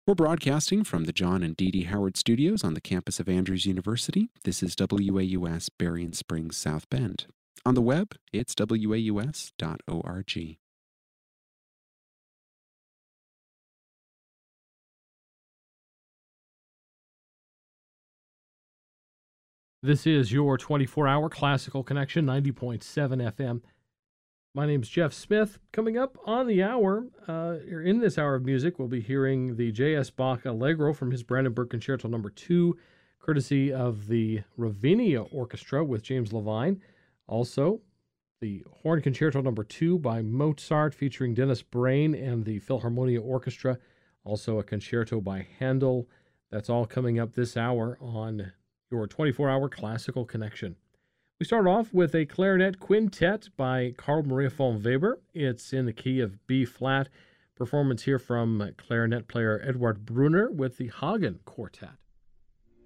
We're broadcasting from the John and Dee Dee Howard Studios on the campus of Andrews University. This is WAUS Berrien Springs, South Bend. On the web, it's waus.org. This is your 24-hour classical connection, 90.7 FM. My name's Jeff Smith. Coming up on the hour, in this hour of music, we'll be hearing the J.S. Bach Allegro from his Brandenburg Concerto No. 2, courtesy of the Ravinia Orchestra with James Levine. Also, the Horn Concerto No. 2 by Mozart featuring Dennis Brain and the Philharmonia Orchestra. Also a concerto by Handel. That's all coming up this hour on your 24-hour classical connection. We start off with a clarinet quintet by Carl Maria von Weber. It's in the key of B flat. Performance here from clarinet player Edward Brunner with the Hagen Quartet.